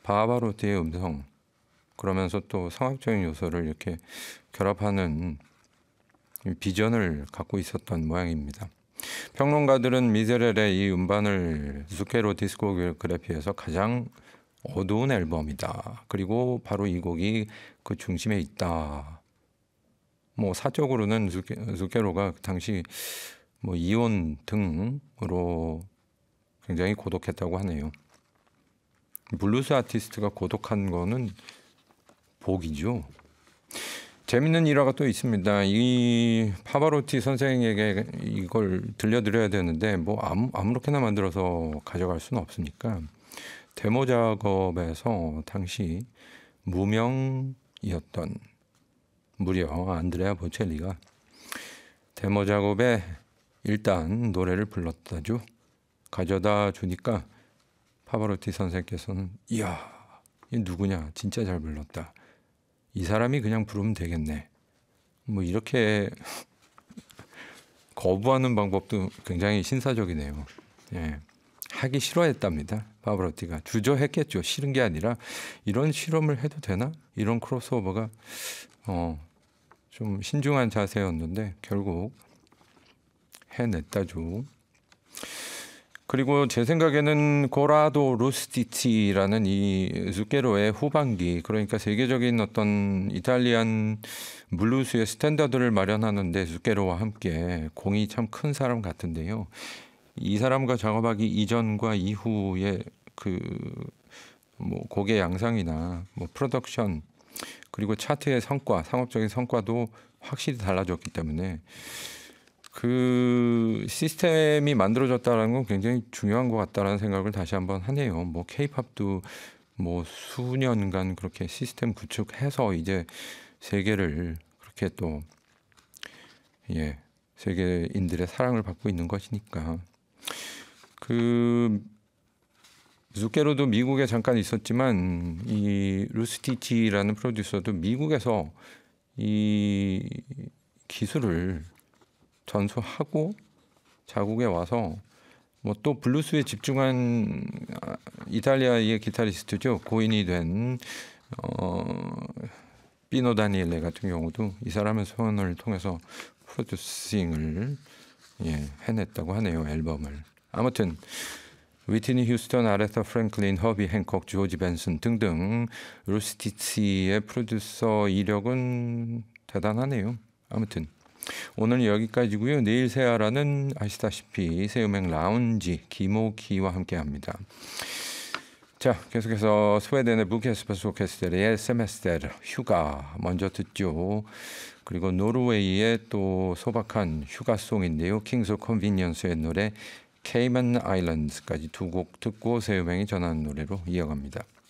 바바로티의 음성, 그러면서 또 성악적인 요소를 이렇게 결합하는 비전을 갖고 있었던 모양입니다. 평론가들은 미제렐의 이 음반을 zucchero 디스코그래피에서 가장 어두운 앨범이다. 그리고 바로 이 곡이 그 중심에 있다. 뭐 사적으로는 zucchero가 그 당시 뭐 이혼 등으로 굉장히 고독했다고 하네요. 블루스 아티스트가 고독한 거는 복이죠. 재밌는 일화가 또 있습니다. 이 파바로티 선생에게 이걸 들려드려야 되는데 뭐 아무렇게나 만들어서 가져갈 수는 없으니까 데모 작업에서 당시 무명이었던 무려 안드레아 보첼리가 데모 작업에 일단 노래를 불렀다죠. 가져다 주니까 파바로티 선생께서는 이야, 이 누구냐, 진짜 잘 불렀다. 이 사람이 그냥 부르면 되겠네. 뭐 이렇게 거부하는 방법도 굉장히 신사적이네요. 예. 하기 싫어했답니다. 파바로티가 주저했겠죠. 싫은 게 아니라 이런 실험을 해도 되나? 이런 크로스오버가 좀 신중한 자세였는데 결국 해냈다죠. 그리고 제 생각에는 고라도 루스티치라는 이 zucchero의 후반기, 그러니까 세계적인 어떤 이탈리안 블루스의 스탠다드를 마련하는데 zucchero와 함께 공이 참 큰 사람 같은데요. 이 사람과 작업하기 이전과 이후의 그 뭐 곡의 양상이나 뭐 프로덕션 그리고 차트의 성과, 상업적인 성과도 확실히 달라졌기 때문에 그 시스템이 만들어졌다는 건 굉장히 중요한 것 같다라는 생각을 다시 한번 하네요. 뭐 K-팝도 뭐 수년간 그렇게 시스템 구축해서 이제 세계를 그렇게 또 세계인들의 사랑을 받고 있는 것이니까. 그 zucchero도 미국에 잠깐 있었지만 이 루스티치라는 프로듀서도 미국에서 이 기술을 전수하고 자국에 와서 뭐 또 블루스에 집중한 이탈리아의 기타리스트죠. 고인이 된 피노 다니엘레 같은 경우도 이 사람의 소원을 통해서 프로듀싱을 해냈다고 하네요. 앨범을. 아무튼 위트니 휴스턴, 아레사 프랭클린, 허비 행콕, 조지 벤슨 등등 루스티치의 프로듀서 이력은 대단하네요. 아무튼 오늘 여기까지고요. 내일 새하라는 아시다시피 새음악 라운지 김호기와 함께합니다. 자, 계속해서 스웨덴의 부케스퍼스 오케스트라의 세메스테르 휴가 먼저 듣죠. 그리고 노르웨이의 또 소박한 휴가송인데요. 킹스 오브 컨비니언스의 노래 케이먼 아일랜드까지 두 곡 듣고 새음악이 전하는 노래로 이어갑니다.